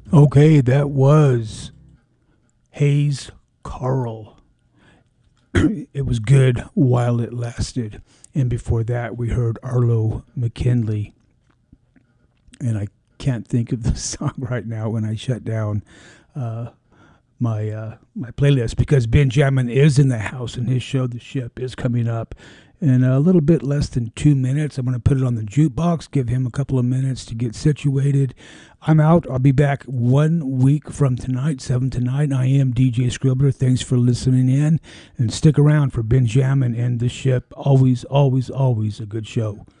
Okay, that was Hayes Carl. It was good while it lasted. And before that, we heard Arlo McKinley. And I can't think of the song right now when I shut down uh, my playlist because Benjamin is in the house and his show, The Ship, is coming up in a little bit less than 2 minutes. I'm going to put it on the jukebox, give him a couple of minutes to get situated. I'm out. I'll be back 1 week from tonight, 7 to 9. I am DJ Scribbler. Thanks for listening in and stick around for Benjamin and The Ship. Always, always, always a good show.